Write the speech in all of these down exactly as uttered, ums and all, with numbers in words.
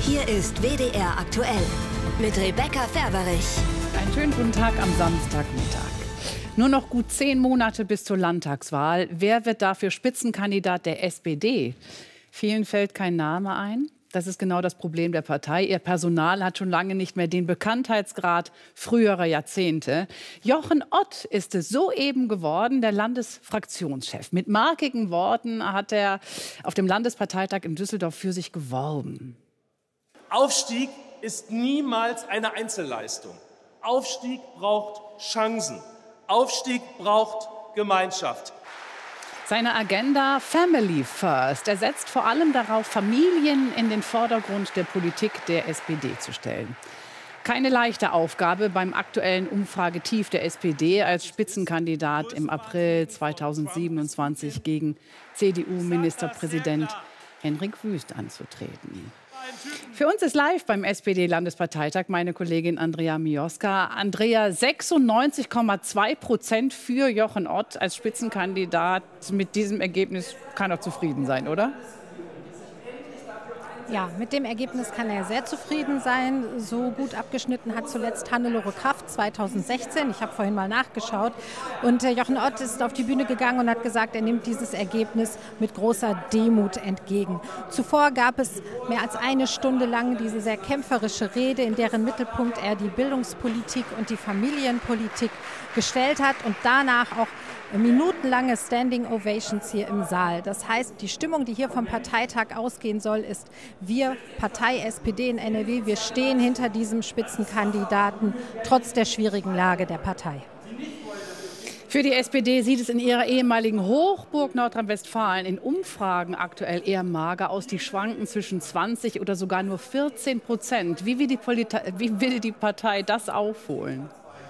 Hier ist W D R aktuell mit Rebecca Ferberich. Einen schönen guten Tag am Samstagmittag. Nur noch gut zehn Monate bis zur Landtagswahl. Wer wird dafür Spitzenkandidat der S P D? Vielen fällt kein Name ein. Das ist genau das Problem der Partei. Ihr Personal hat schon lange nicht mehr den Bekanntheitsgrad früherer Jahrzehnte. Jochen Ott ist es soeben geworden, der Landesfraktionschef. Mit markigen Worten hat er auf dem Landesparteitag in Düsseldorf für sich geworben. Aufstieg ist niemals eine Einzelleistung. Aufstieg braucht Chancen. Aufstieg braucht Gemeinschaft. Seine Agenda Family First. Er setzt vor allem darauf, Familien in den Vordergrund der Politik der S P D zu stellen. Keine leichte Aufgabe beim aktuellen Umfragetief der S P D als Spitzenkandidat im April zweitausendsiebenundzwanzig gegen C D U-Ministerpräsident Hendrik Wüst anzutreten. Für uns ist live beim S P D-Landesparteitag meine Kollegin Andrea Mioska. Andrea, sechsundneunzig Komma zwei Prozent für Jochen Ott als Spitzenkandidat. Mit diesem Ergebnis kann er zufrieden sein, oder? Ja, mit dem Ergebnis kann er sehr zufrieden sein. So gut abgeschnitten hat zuletzt Hannelore Kraft zweitausendsechzehn. Ich habe vorhin mal nachgeschaut. Und Jochen Ott ist auf die Bühne gegangen und hat gesagt, er nimmt dieses Ergebnis mit großer Demut entgegen. Zuvor gab es mehr als eine Stunde lang diese sehr kämpferische Rede, in deren Mittelpunkt er die Bildungspolitik und die Familienpolitik gestellt hat und danach auch minutenlange Standing Ovations hier im Saal. Das heißt, die Stimmung, die hier vom Parteitag ausgehen soll, ist: Wir, Partei S P D in N R W, wir stehen hinter diesem Spitzenkandidaten, trotz der schwierigen Lage der Partei. Für die S P D sieht es in ihrer ehemaligen Hochburg Nordrhein-Westfalen in Umfragen aktuell eher mager aus. Die schwanken zwischen zwanzig oder sogar nur vierzehn Prozent. Wie will die, Polita- wie will die Partei das aufholen?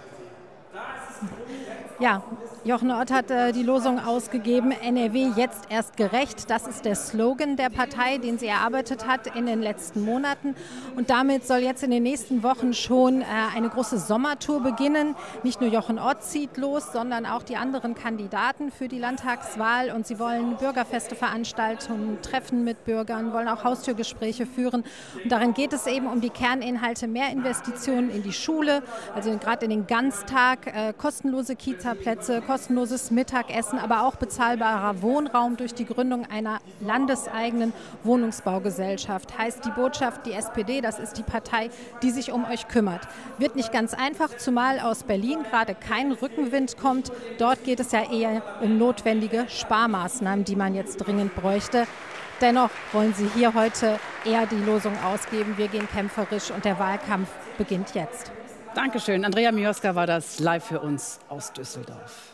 Ja, Jochen Ott hat äh, die Losung ausgegeben, N R W jetzt erst gerecht. Das ist der Slogan der Partei, den sie erarbeitet hat in den letzten Monaten. Und damit soll jetzt in den nächsten Wochen schon äh, eine große Sommertour beginnen. Nicht nur Jochen Ott zieht los, sondern auch die anderen Kandidaten für die Landtagswahl. Und sie wollen Bürgerfeste veranstalten, Treffen mit Bürgern, wollen auch Haustürgespräche führen. Und darin geht es eben um die Kerninhalte, mehr Investitionen in die Schule, also gerade in den Ganztag, äh, kostenlose Kita-Plätze, kostenloses Mittagessen, aber auch bezahlbarer Wohnraum durch die Gründung einer landeseigenen Wohnungsbaugesellschaft. Heißt die Botschaft, die S P D, das ist die Partei, die sich um euch kümmert. Wird nicht ganz einfach, zumal aus Berlin gerade kein Rückenwind kommt. Dort geht es ja eher um notwendige Sparmaßnahmen, die man jetzt dringend bräuchte. Dennoch wollen sie hier heute eher die Losung ausgeben. Wir gehen kämpferisch und der Wahlkampf beginnt jetzt. Dankeschön. Andrea Mioska war das live für uns aus Düsseldorf.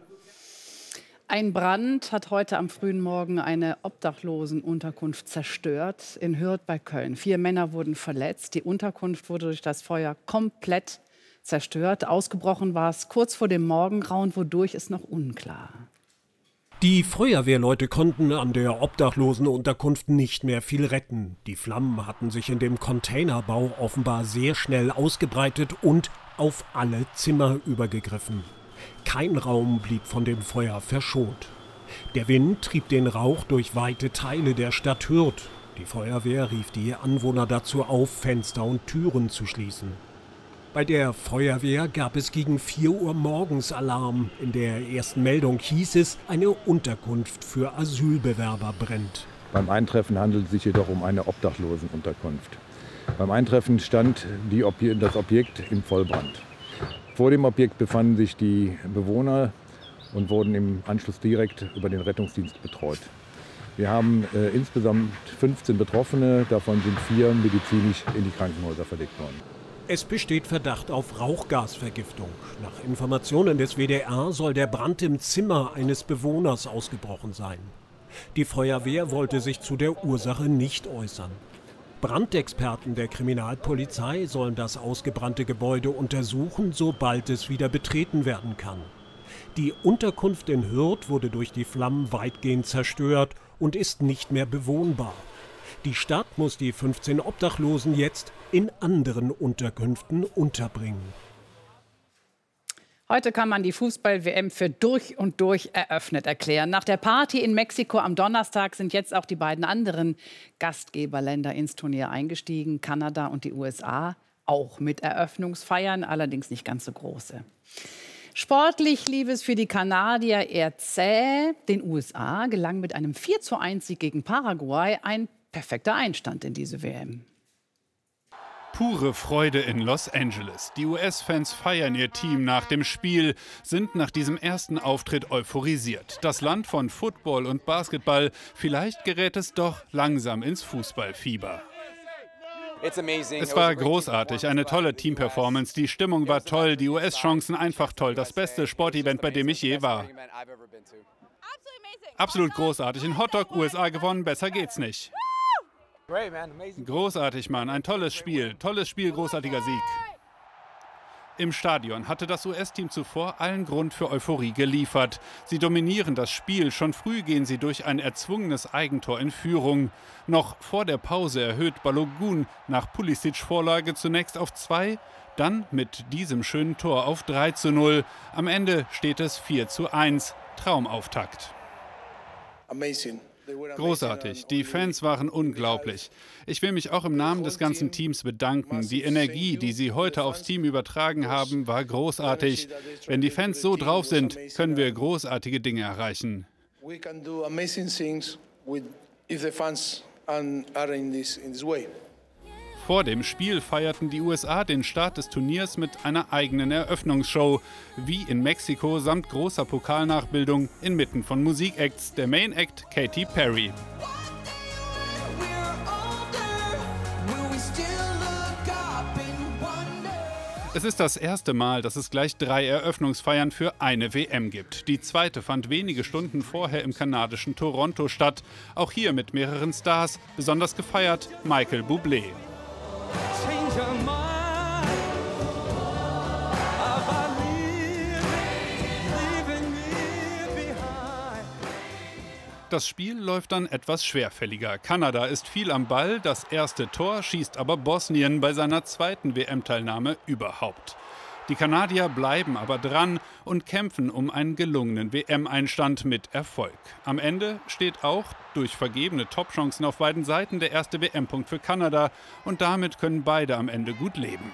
Ein Brand hat heute am frühen Morgen eine Obdachlosenunterkunft zerstört in Hürth bei Köln. Vier Männer wurden verletzt. Die Unterkunft wurde durch das Feuer komplett zerstört. Ausgebrochen war es kurz vor dem Morgengrauen, wodurch ist noch unklar. Die Feuerwehrleute konnten an der Obdachlosenunterkunft nicht mehr viel retten. Die Flammen hatten sich in dem Containerbau offenbar sehr schnell ausgebreitet und auf alle Zimmer übergegriffen. Kein Raum blieb von dem Feuer verschont. Der Wind trieb den Rauch durch weite Teile der Stadt Hürth. Die Feuerwehr rief die Anwohner dazu auf, Fenster und Türen zu schließen. Bei der Feuerwehr gab es gegen vier Uhr morgens Alarm. In der ersten Meldung hieß es, eine Unterkunft für Asylbewerber brennt. Beim Eintreffen handelt es sich jedoch um eine Obdachlosenunterkunft. Beim Eintreffen stand die Obje- das Objekt in Vollbrand. Vor dem Objekt befanden sich die Bewohner und wurden im Anschluss direkt über den Rettungsdienst betreut. Wir haben äh, insgesamt fünfzehn Betroffene, davon sind vier medizinisch in die Krankenhäuser verlegt worden. Es besteht Verdacht auf Rauchgasvergiftung. Nach Informationen des W D R soll der Brand im Zimmer eines Bewohners ausgebrochen sein. Die Feuerwehr wollte sich zu der Ursache nicht äußern. Brandexperten der Kriminalpolizei sollen das ausgebrannte Gebäude untersuchen, sobald es wieder betreten werden kann. Die Unterkunft in Hürth wurde durch die Flammen weitgehend zerstört und ist nicht mehr bewohnbar. Die Stadt muss die fünfzehn Obdachlosen jetzt in anderen Unterkünften unterbringen. Heute kann man die Fußball-W M für durch und durch eröffnet erklären. Nach der Party in Mexiko am Donnerstag sind jetzt auch die beiden anderen Gastgeberländer ins Turnier eingestiegen, Kanada und die U S A, auch mit Eröffnungsfeiern, allerdings nicht ganz so große. Sportlich lief es für die Kanadier eher zäh. Den U S A gelang mit einem vier zu eins Sieg gegen Paraguay ein perfekter Einstand in diese W M. Pure Freude in Los Angeles. Die U S-Fans feiern ihr Team nach dem Spiel, sind nach diesem ersten Auftritt euphorisiert. Das Land von Football und Basketball, vielleicht gerät es doch langsam ins Fußballfieber. Es war großartig, eine tolle Teamperformance, die Stimmung war toll, die U S-Chancen einfach toll, das beste Sportevent, bei dem ich je war. Absolut großartig, in Hotdog U S A gewonnen, besser geht's nicht. Großartig, Mann, ein tolles Spiel, tolles Spiel, großartiger Sieg. Im Stadion hatte das U S-Team zuvor allen Grund für Euphorie geliefert. Sie dominieren das Spiel, schon früh gehen sie durch ein erzwungenes Eigentor in Führung. Noch vor der Pause erhöht Balogun nach Pulisic-Vorlage zunächst auf zwei, dann mit diesem schönen Tor auf drei zu null. Am Ende steht es vier zu eins, Traumauftakt. Amazing. Großartig, die Fans waren unglaublich. Ich will mich auch im Namen des ganzen Teams bedanken. Die Energie, die sie heute aufs Team übertragen haben, war großartig. Wenn die Fans so drauf sind, können wir großartige Dinge erreichen. Vor dem Spiel feierten die U S A den Start des Turniers mit einer eigenen Eröffnungsshow, wie in Mexiko samt großer Pokalnachbildung inmitten von Musikacts, der Main Act Katy Perry. Es ist das erste Mal, dass es gleich drei Eröffnungsfeiern für eine W M gibt. Die zweite fand wenige Stunden vorher im kanadischen Toronto statt, auch hier mit mehreren Stars, besonders gefeiert Michael Bublé. Das Spiel läuft dann etwas schwerfälliger. Kanada ist viel am Ball, das erste Tor schießt aber Bosnien bei seiner zweiten W M-Teilnahme überhaupt. Die Kanadier bleiben aber dran und kämpfen um einen gelungenen W M-Einstand mit Erfolg. Am Ende steht auch durch vergebene Topchancen auf beiden Seiten der erste W M-Punkt für Kanada und damit können beide am Ende gut leben.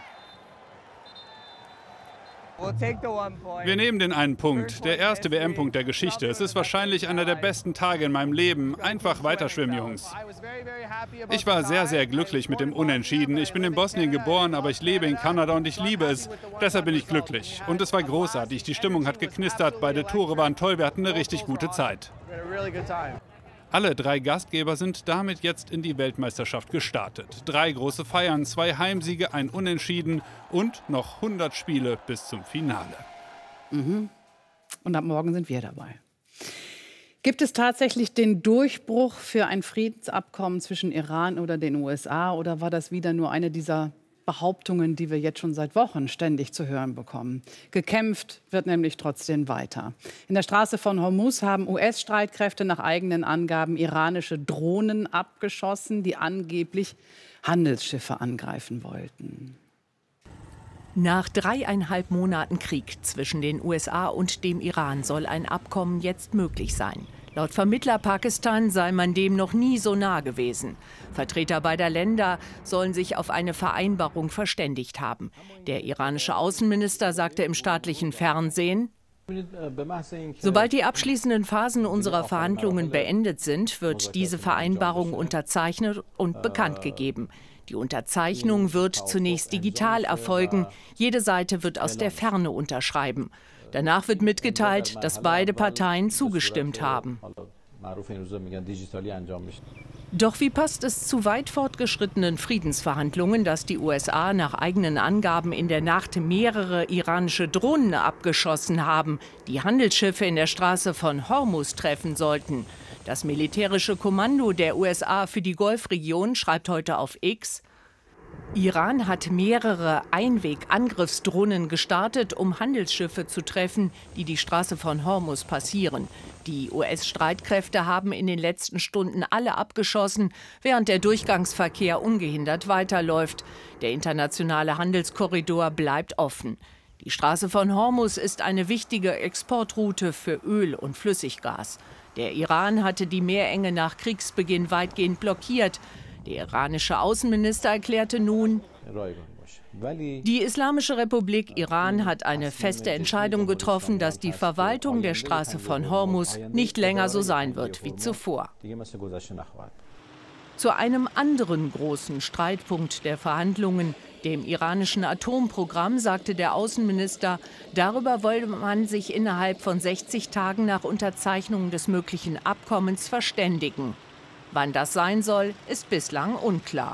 Wir nehmen den einen Punkt, der erste W M-Punkt der Geschichte. Es ist wahrscheinlich einer der besten Tage in meinem Leben. Einfach weiterschwimmen, Jungs. Ich war sehr, sehr glücklich mit dem Unentschieden. Ich bin in Bosnien geboren, aber ich lebe in Kanada und ich liebe es. Deshalb bin ich glücklich. Und es war großartig. Die Stimmung hat geknistert, beide Tore waren toll, wir hatten eine richtig gute Zeit. Alle drei Gastgeber sind damit jetzt in die Weltmeisterschaft gestartet. Drei große Feiern, zwei Heimsiege, ein Unentschieden und noch hundert Spiele bis zum Finale. Mhm. Und ab morgen sind wir dabei. Gibt es tatsächlich den Durchbruch für ein Friedensabkommen zwischen Iran oder den U S A? Oder war das wieder nur eine dieser Behauptungen, die wir jetzt schon seit Wochen ständig zu hören bekommen? Gekämpft wird nämlich trotzdem weiter. In der Straße von Hormuz haben U S-Streitkräfte nach eigenen Angaben iranische Drohnen abgeschossen, die angeblich Handelsschiffe angreifen wollten. Nach dreieinhalb Monaten Krieg zwischen den U S A und dem Iran soll ein Abkommen jetzt möglich sein. Laut Vermittler Pakistan sei man dem noch nie so nah gewesen. Vertreter beider Länder sollen sich auf eine Vereinbarung verständigt haben. Der iranische Außenminister sagte im staatlichen Fernsehen: Sobald die abschließenden Phasen unserer Verhandlungen beendet sind, wird diese Vereinbarung unterzeichnet und bekannt gegeben. Die Unterzeichnung wird zunächst digital erfolgen. Jede Seite wird aus der Ferne unterschreiben. Danach wird mitgeteilt, dass beide Parteien zugestimmt haben. Doch wie passt es zu weit fortgeschrittenen Friedensverhandlungen, dass die U S A nach eigenen Angaben in der Nacht mehrere iranische Drohnen abgeschossen haben, die Handelsschiffe in der Straße von Hormuz treffen sollten? Das militärische Kommando der U S A für die Golfregion schreibt heute auf X: Iran hat mehrere Einweg-Angriffsdrohnen gestartet, um Handelsschiffe zu treffen, die die Straße von Hormuz passieren. Die U S-Streitkräfte haben in den letzten Stunden alle abgeschossen, während der Durchgangsverkehr ungehindert weiterläuft. Der internationale Handelskorridor bleibt offen. Die Straße von Hormuz ist eine wichtige Exportroute für Öl und Flüssiggas. Der Iran hatte die Meerenge nach Kriegsbeginn weitgehend blockiert. Der iranische Außenminister erklärte nun, die Islamische Republik Iran hat eine feste Entscheidung getroffen, dass die Verwaltung der Straße von Hormuz nicht länger so sein wird wie zuvor. Zu einem anderen großen Streitpunkt der Verhandlungen, dem iranischen Atomprogramm, sagte der Außenminister, darüber wolle man sich innerhalb von sechzig Tagen nach Unterzeichnung des möglichen Abkommens verständigen. Wann das sein soll, ist bislang unklar.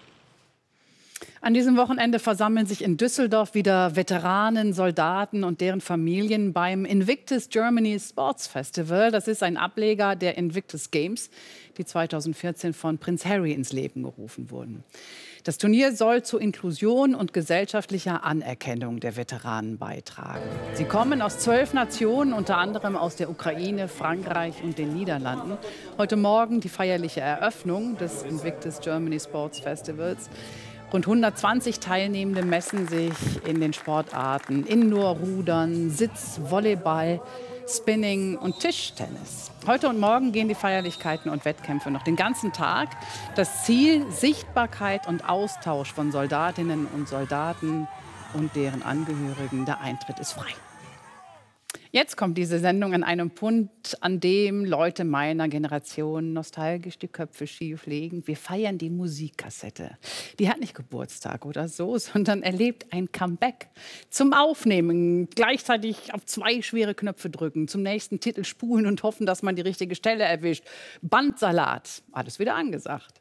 An diesem Wochenende versammeln sich in Düsseldorf wieder Veteranen, Soldaten und deren Familien beim Invictus Germany Sports Festival. Das ist ein Ableger der Invictus Games, die zweitausendvierzehn von Prinz Harry ins Leben gerufen wurden. Das Turnier soll zur Inklusion und gesellschaftlicher Anerkennung der Veteranen beitragen. Sie kommen aus zwölf Nationen, unter anderem aus der Ukraine, Frankreich und den Niederlanden. Heute Morgen die feierliche Eröffnung des Invictus Germany Sports Festivals. Rund hundertzwanzig Teilnehmende messen sich in den Sportarten Indoor-Rudern, Sitz, Volleyball, Spinning und Tischtennis. Heute und morgen gehen die Feierlichkeiten und Wettkämpfe noch den ganzen Tag. Das Ziel: Sichtbarkeit und Austausch von Soldatinnen und Soldaten und deren Angehörigen. Der Eintritt ist frei. Jetzt kommt diese Sendung an einem Punkt, an dem Leute meiner Generation nostalgisch die Köpfe schief legen. Wir feiern die Musikkassette. Die hat nicht Geburtstag oder so, sondern erlebt ein Comeback. Zum Aufnehmen, gleichzeitig auf zwei schwere Knöpfe drücken, zum nächsten Titel spulen und hoffen, dass man die richtige Stelle erwischt. Bandsalat, alles wieder angesagt.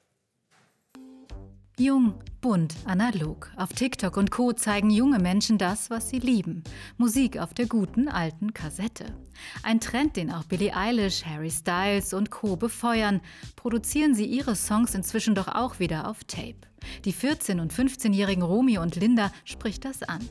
Jung, bunt, analog. Auf TikTok und Co. zeigen junge Menschen das, was sie lieben. Musik auf der guten alten Kassette. Ein Trend, den auch Billie Eilish, Harry Styles und Co. befeuern. Produzieren sie ihre Songs inzwischen doch auch wieder auf Tape. Die vierzehn- und fünfzehnjährigen Romy und Linda spricht das an.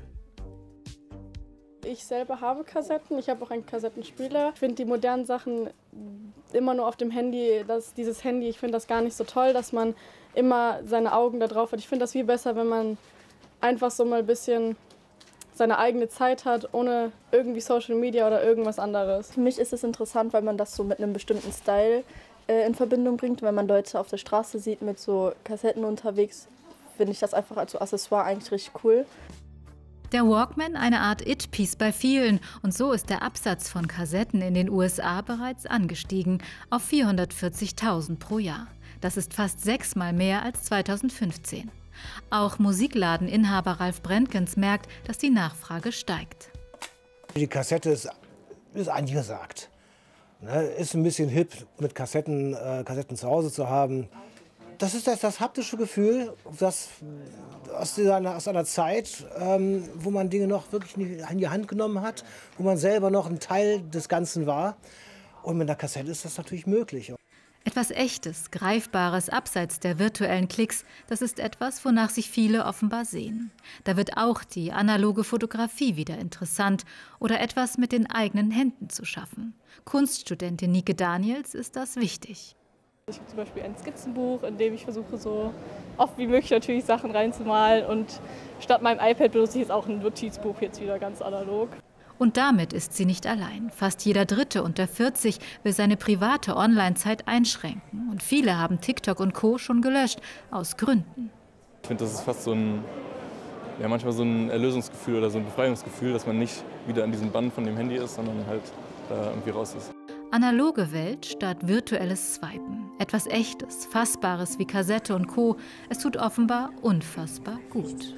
Ich selber habe Kassetten, ich habe auch einen Kassettenspieler. Ich finde die modernen Sachen immer nur auf dem Handy, das, dieses Handy, ich finde das gar nicht so toll, dass man immer seine Augen da drauf hat. Ich finde das viel besser, wenn man einfach so mal ein bisschen seine eigene Zeit hat, ohne irgendwie Social Media oder irgendwas anderes. Für mich ist es interessant, weil man das so mit einem bestimmten Style äh, in Verbindung bringt. Wenn man Leute auf der Straße sieht mit so Kassetten unterwegs, finde ich das einfach als so Accessoire eigentlich richtig cool. Der Walkman eine Art It-Piece bei vielen und so ist der Absatz von Kassetten in den U S A bereits angestiegen auf vierhundertvierzigtausend pro Jahr. Das ist fast sechsmal mehr als zweitausendfünfzehn. Auch Musikladeninhaber Ralf Brentgens merkt, dass die Nachfrage steigt. Die Kassette ist, ist angesagt. Ne, ist ein bisschen hip, mit Kassetten, äh, Kassetten zu Hause zu haben. Das ist das, das haptische Gefühl, das aus, dieser, aus einer Zeit, ähm, wo man Dinge noch wirklich in die Hand genommen hat, wo man selber noch ein Teil des Ganzen war. Und mit einer Kassette ist das natürlich möglich. Etwas Echtes, Greifbares abseits der virtuellen Klicks, das ist etwas, wonach sich viele offenbar sehen. Da wird auch die analoge Fotografie wieder interessant oder etwas mit den eigenen Händen zu schaffen. Kunststudentin Nike Daniels ist das wichtig. Ich habe zum Beispiel ein Skizzenbuch, in dem ich versuche, so oft wie möglich natürlich Sachen reinzumalen. Und statt meinem iPad benutze ich jetzt auch ein Notizbuch, jetzt wieder ganz analog. Und damit ist sie nicht allein. Fast jeder Dritte unter vierzig will seine private Online-Zeit einschränken. Und viele haben TikTok und Co. schon gelöscht, aus Gründen. Ich finde, das ist fast so ein, ja, manchmal so ein Erlösungsgefühl oder so ein Befreiungsgefühl, dass man nicht wieder an diesem Bann von dem Handy ist, sondern halt da irgendwie raus ist. Analoge Welt statt virtuelles Swipen. Etwas Echtes, Fassbares wie Kassette und Co. Es tut offenbar unfassbar gut.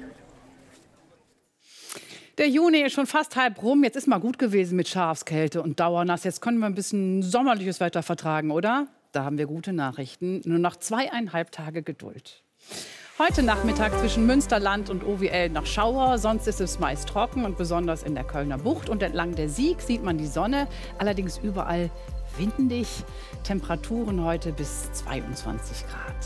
Der Juni ist schon fast halb rum. Jetzt ist mal gut gewesen mit Schafskälte und Dauernass. Jetzt können wir ein bisschen sommerliches Wetter vertragen, oder? Da haben wir gute Nachrichten. Nur noch zweieinhalb Tage Geduld. Heute Nachmittag zwischen Münsterland und O W L noch Schauer. Sonst ist es meist trocken und besonders in der Kölner Bucht. Und entlang der Sieg sieht man die Sonne. Allerdings überall windig. Temperaturen heute bis zweiundzwanzig Grad.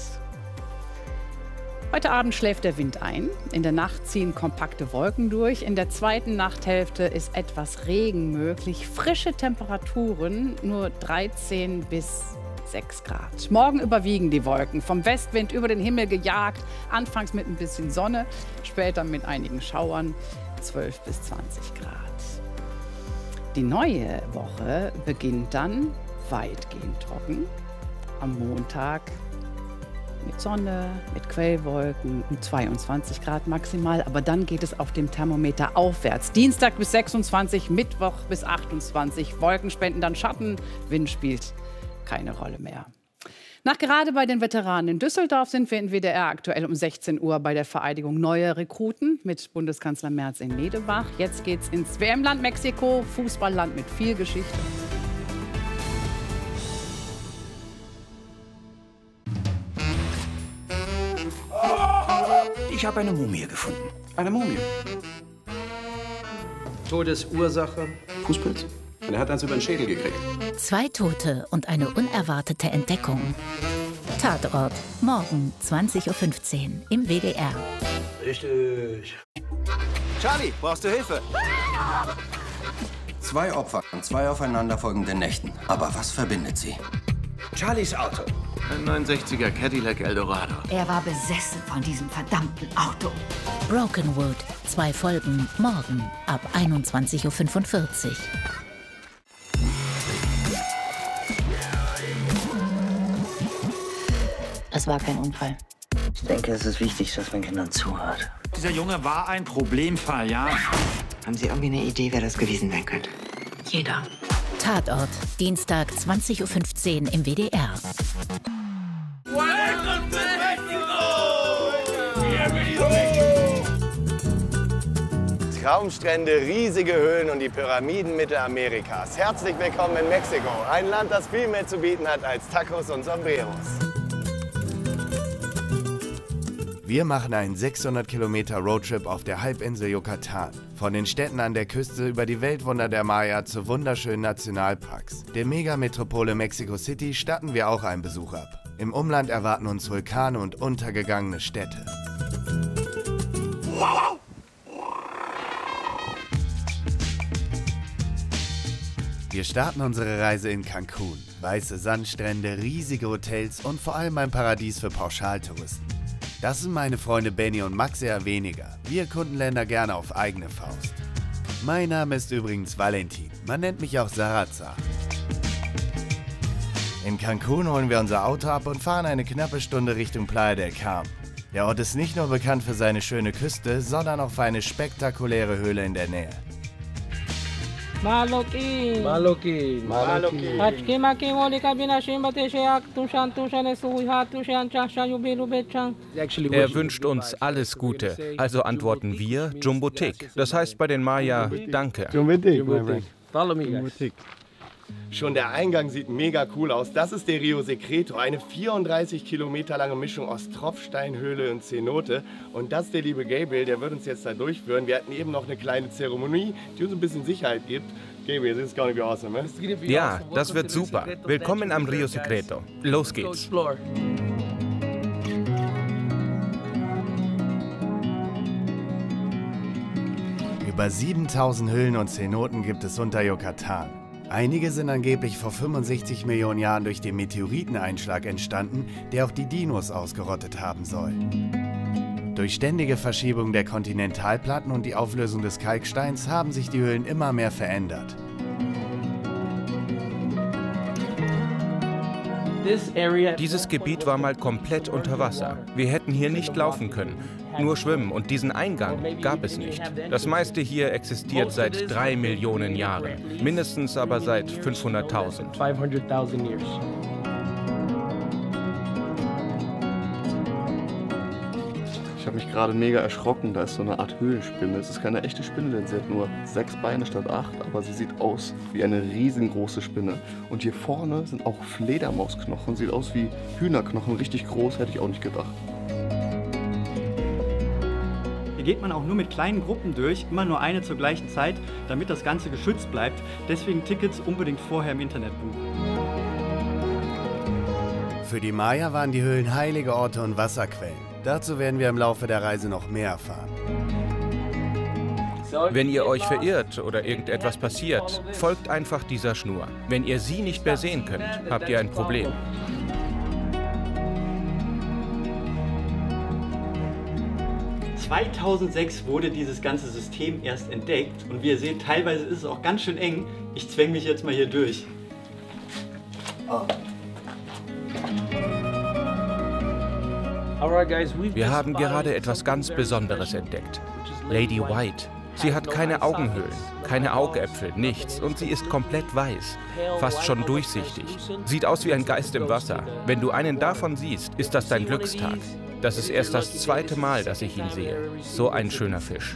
Heute Abend schläft der Wind ein. In der Nacht ziehen kompakte Wolken durch. In der zweiten Nachthälfte ist etwas Regen möglich. Frische Temperaturen nur dreizehn bis sechs Grad. Morgen überwiegen die Wolken. Vom Westwind über den Himmel gejagt. Anfangs mit ein bisschen Sonne, später mit einigen Schauern. zwölf bis zwanzig Grad. Die neue Woche beginnt dann weitgehend trocken. Am Montag mit Sonne, mit Quellwolken und zweiundzwanzig Grad maximal. Aber dann geht es auf dem Thermometer aufwärts. Dienstag bis sechsundzwanzig, Mittwoch bis achtundzwanzig. Wolken spenden dann Schatten, Wind spielt keine Rolle mehr. Nach gerade bei den Veteranen in Düsseldorf sind wir in W D R aktuell um sechzehn Uhr bei der Vereidigung neuer Rekruten mit Bundeskanzler Merz in Medebach. Jetzt geht's ins W M-Land Mexiko, Fußballland mit viel Geschichte. Ich habe eine Mumie gefunden. Eine Mumie. Todesursache? Fußpilz. Und er hat eins über den Schädel gekriegt. Zwei Tote und eine unerwartete Entdeckung. Tatort. Morgen zwanzig Uhr fünfzehn im W D R. Richtig. Charlie, brauchst du Hilfe? Zwei Opfer an zwei aufeinanderfolgenden Nächten. Aber was verbindet sie? Charlies Auto. Ein neunundsechziger Cadillac Eldorado. Er war besessen von diesem verdammten Auto. Brokenwood. Zwei Folgen. Morgen ab einundzwanzig Uhr fünfundvierzig. Es war kein Unfall. Ich denke, es ist wichtig, dass man Kindern zuhört. Dieser Junge war ein Problemfall, ja? Haben Sie irgendwie eine Idee, wer das gewesen sein könnte? Jeder. Tatort. Dienstag zwanzig Uhr fünfzehn im W D R. Welcome to Mexico! Traumstrände, riesige Höhlen und die Pyramiden Mittelamerikas. Herzlich willkommen in Mexiko, ein Land, das viel mehr zu bieten hat als Tacos und Sombreros. Wir machen einen sechshundert Kilometer Roadtrip auf der Halbinsel Yucatan. Von den Städten an der Küste über die Weltwunder der Maya zu wunderschönen Nationalparks. Der Megametropole Mexico City statten wir auch einen Besuch ab. Im Umland erwarten uns Vulkane und untergegangene Städte. Wir starten unsere Reise in Cancun. Weiße Sandstrände, riesige Hotels und vor allem ein Paradies für Pauschaltouristen. Das sind meine Freunde Benny und Max eher weniger. Wir erkunden Länder gerne auf eigene Faust. Mein Name ist übrigens Valentin. Man nennt mich auch Sarazar. In Cancun holen wir unser Auto ab und fahren eine knappe Stunde Richtung Playa del Carmen. Der Ort ist nicht nur bekannt für seine schöne Küste, sondern auch für eine spektakuläre Höhle in der Nähe. Malokin. Malokin. Malokin. Er wünscht uns alles Gute. Also antworten wir Jumbo Tick. Das heißt bei den Maya Danke. Jumbo Tick. Follow me, guys. Schon der Eingang sieht mega cool aus. Das ist der Rio Secreto, eine vierunddreißig Kilometer lange Mischung aus Tropfsteinhöhle und Cenote. Und das ist der liebe Gabriel, der wird uns jetzt da durchführen. Wir hatten eben noch eine kleine Zeremonie, die uns ein bisschen Sicherheit gibt. Gabriel, this is gonna be awesome, man. Ja, das wird super. Willkommen am Rio Secreto. Los geht's. Über siebentausend Höhlen und Cenoten gibt es unter Yucatan. Einige sind angeblich vor fünfundsechzig Millionen Jahren durch den Meteoriteneinschlag entstanden, der auch die Dinos ausgerottet haben soll. Durch ständige Verschiebung der Kontinentalplatten und die Auflösung des Kalksteins haben sich die Höhlen immer mehr verändert. Dieses Gebiet war mal komplett unter Wasser. Wir hätten hier nicht laufen können, nur schwimmen und diesen Eingang gab es nicht. Das meiste hier existiert seit drei Millionen Jahren, mindestens aber seit fünfhunderttausend. Ich habe mich gerade mega erschrocken, da ist so eine Art Höhlenspinne. Es ist keine echte Spinne, denn sie hat nur sechs Beine statt acht, aber sie sieht aus wie eine riesengroße Spinne. Und hier vorne sind auch Fledermausknochen, sieht aus wie Hühnerknochen, richtig groß, hätte ich auch nicht gedacht. Hier geht man auch nur mit kleinen Gruppen durch, immer nur eine zur gleichen Zeit, damit das Ganze geschützt bleibt. Deswegen Tickets unbedingt vorher im Internet buchen. Für die Maya waren die Höhlen heilige Orte und Wasserquellen. Dazu werden wir im Laufe der Reise noch mehr erfahren. Wenn ihr euch verirrt oder irgendetwas passiert, folgt einfach dieser Schnur. Wenn ihr sie nicht mehr sehen könnt, habt ihr ein Problem. zweitausendsechs wurde dieses ganze System erst entdeckt und wie ihr seht, teilweise ist es auch ganz schön eng. Ich zwänge mich jetzt mal hier durch. Oh. Wir haben gerade etwas ganz Besonderes entdeckt. Lady White. Sie hat keine Augenhöhlen, keine Augäpfel, nichts und sie ist komplett weiß, fast schon durchsichtig. Sieht aus wie ein Geist im Wasser. Wenn du einen davon siehst, ist das dein Glückstag. Das ist erst das zweite Mal, dass ich ihn sehe. So ein schöner Fisch.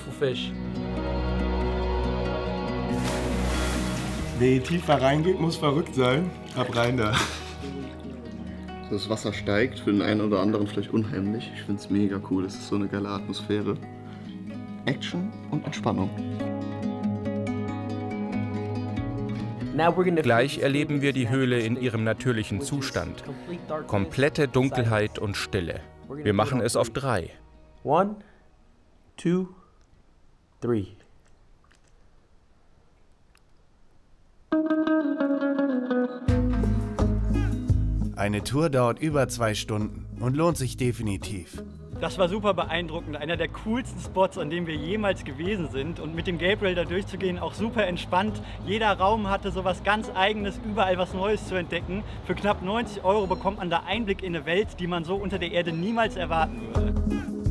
Wer hier tiefer reingeht, muss verrückt sein. Ab rein da. Das Wasser steigt, für den einen oder anderen vielleicht unheimlich. Ich finde es mega cool, es ist so eine geile Atmosphäre. Action und Entspannung. Gleich erleben wir die Höhle in ihrem natürlichen Zustand. Komplette Dunkelheit und Stille. Wir machen es auf drei. One, two, three. Eine Tour dauert über zwei Stunden und lohnt sich definitiv. Das war super beeindruckend, einer der coolsten Spots, an dem wir jemals gewesen sind. Und mit dem Gabriel da durchzugehen, auch super entspannt. Jeder Raum hatte so was ganz Eigenes, überall was Neues zu entdecken. Für knapp neunzig Euro bekommt man da Einblick in eine Welt, die man so unter der Erde niemals erwarten würde.